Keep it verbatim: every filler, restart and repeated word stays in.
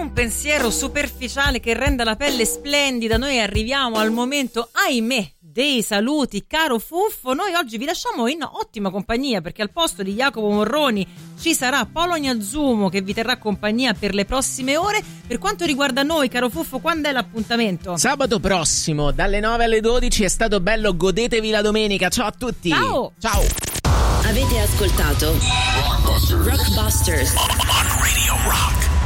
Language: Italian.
un pensiero superficiale che renda la pelle splendida, noi arriviamo al momento, ahimè, dei saluti. Caro Fuffo, noi oggi vi lasciamo in ottima compagnia, perché al posto di Jacopo Morroni ci sarà Paolo Gnazumo che vi terrà compagnia per le prossime ore. Per quanto riguarda noi, caro Fuffo, quando è l'appuntamento? Sabato prossimo dalle nove alle dodici. È stato bello, godetevi la domenica. Ciao a tutti. Ciao. Ciao. Avete ascoltato Rockbusters, Rockbusters. On Radio Rock.